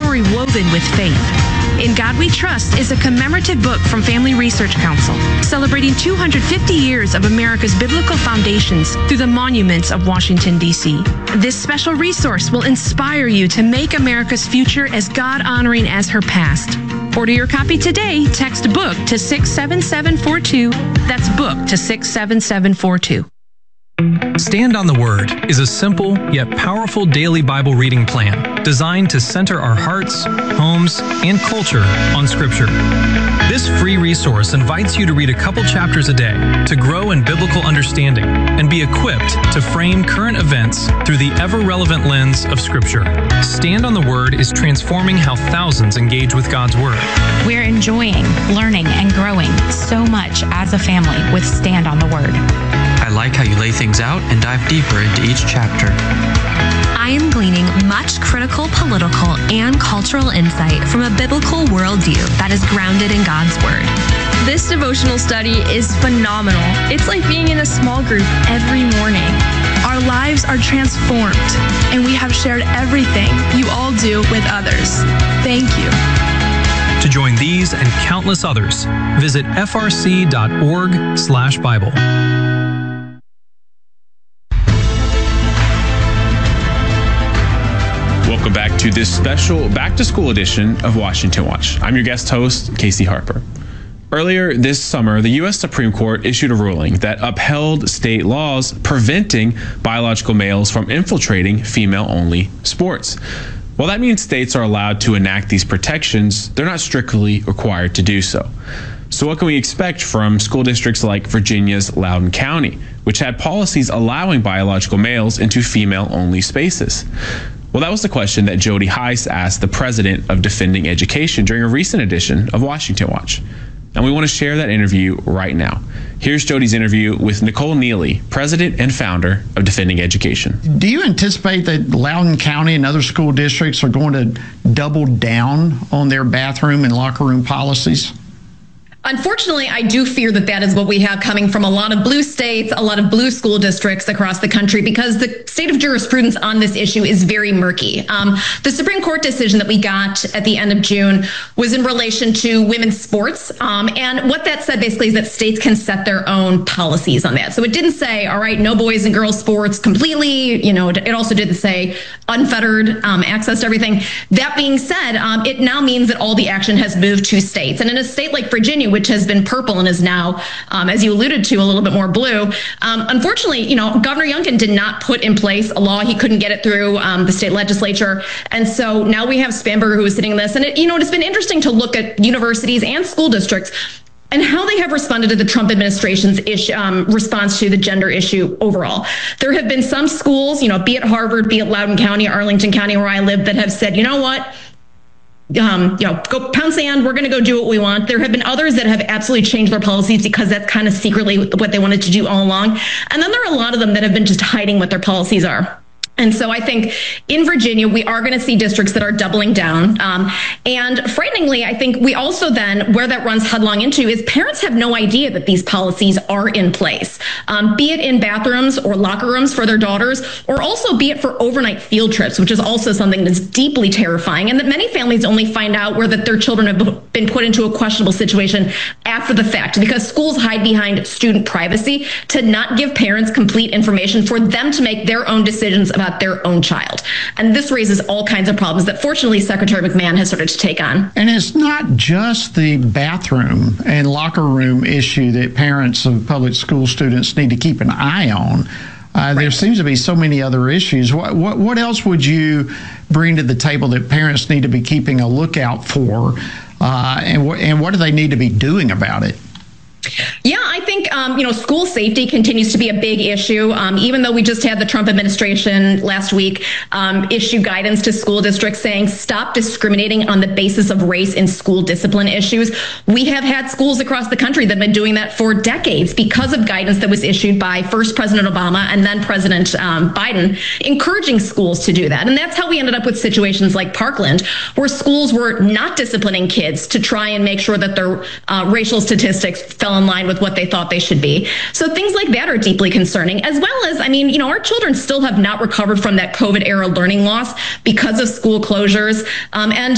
story woven with faith. In God We Trust is a commemorative book from Family Research Council, celebrating 250 years of America's biblical foundations through the monuments of Washington, D.C. This special resource will inspire you to make America's future as God-honoring as her past. Order your copy today. Text BOOK to 67742. That's BOOK to 67742. Stand on the Word is a simple yet powerful daily Bible reading plan designed to center our hearts, homes, and culture on Scripture. This free resource invites you to read a couple chapters a day to grow in biblical understanding and be equipped to frame current events through the ever-relevant lens of Scripture. Stand on the Word is transforming how thousands engage with God's Word. We're enjoying, learning, and growing so much as a family with Stand on the Word. I like how you lay things out and dive deeper into each chapter. I am gleaning much critical political and cultural insight from a biblical worldview that is grounded in God's Word. This devotional study is phenomenal. It's like being in a small group every morning. Our lives are transformed, and we have shared everything you all do with others. Thank you. To join these and countless others, visit frc.org/Bible. Welcome back to this special back-to-school edition of Washington Watch. I'm your guest host, Casey Harper. Earlier this summer, the U.S. Supreme Court issued a ruling that upheld state laws preventing biological males from infiltrating female-only sports. While that means states are allowed to enact these protections, they're not strictly required to do so. So what can we expect from school districts like Virginia's Loudoun County, which had policies allowing biological males into female-only spaces? Well, that was the question that Jody Hice asked the president of Defending Education during a recent edition of Washington Watch. And we want to share that interview right now. Here's Jody's interview with Nicole Neely, president and founder of Defending Education. Do you anticipate that Loudoun County and other school districts are going to double down on their bathroom and locker room policies? Unfortunately, I do fear that that is what we have coming from a lot of blue states, a lot of blue school districts across the country, because the state of jurisprudence on this issue is very murky. The Supreme Court decision that we got at the end of June was in relation to women's sports. And what that said basically is that states can set their own policies on that. So it didn't say, all right, no boys and girls sports completely. You know, it also didn't say unfettered access to everything. That being said, it now means that all the action has moved to states. And in a state like Virginia, which has been purple and is now, as you alluded to, a little bit more blue. Unfortunately, Governor Youngkin did not put in place a law. He couldn't get it through the state legislature. And so now we have Spanberger, who is sitting in this. And it's been interesting to look at universities and school districts and how they have responded to the Trump administration's response to the gender issue overall. There have been some schools, be it Harvard, be it Loudoun County, Arlington County, where I live, that have said, you know what? Go pound sand, we're going to go do what we want. There have been others that have absolutely changed their policies because that's kind of secretly what they wanted to do all along. And then there are a lot of them that have been just hiding what their policies are. And so I think in Virginia, we are going to see districts that are doubling down. And frighteningly, I think we also then, where that runs headlong into, is parents have no idea that these policies are in place, be it in bathrooms or locker rooms for their daughters, or also be it for overnight field trips, which is also something that's deeply terrifying, and that many families only find out where that their children have been put into a questionable situation after the fact, because schools hide behind student privacy to not give parents complete information for them to make their own decisions about their own child. And this raises all kinds of problems that fortunately Secretary McMahon has started to take on. And it's not just the bathroom and locker room issue that parents of public school students need to keep an eye on. There seems to be so many other issues. What else would you bring to the table that parents need to be keeping a lookout for? And what do they need to be doing about it? Yeah, I think, school safety continues to be a big issue. Even though we just had the Trump administration last week issue guidance to school districts saying stop discriminating on the basis of race in school discipline issues. We have had schools across the country that have been doing that for decades because of guidance that was issued by first President Obama and then President Biden, encouraging schools to do that. And that's how we ended up with situations like Parkland, where schools were not disciplining kids to try and make sure that their racial statistics fell in line with what they thought they should be. So things like that are deeply concerning, as well as, our children still have not recovered from that COVID era learning loss because of school closures. And